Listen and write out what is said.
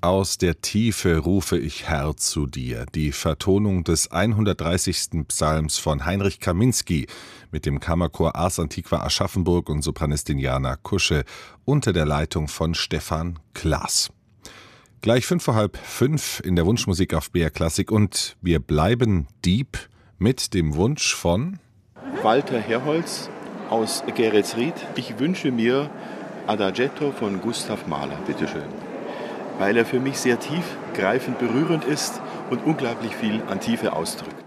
Aus der Tiefe rufe ich, Herr, zu dir. Die Vertonung des 130. Psalms von Heinrich Kaminski mit dem Kammerchor Ars Antiqua Aschaffenburg und Sopranistin Jana Kusche unter der Leitung von Stefan Klaas. Gleich 5:45 in der Wunschmusik auf BR Klassik und wir bleiben deep mit dem Wunsch von Walter Herholz aus Geretsried. Ich wünsche mir Adagietto von Gustav Mahler, bitteschön. Weil er für mich sehr tiefgreifend berührend ist und unglaublich viel an Tiefe ausdrückt.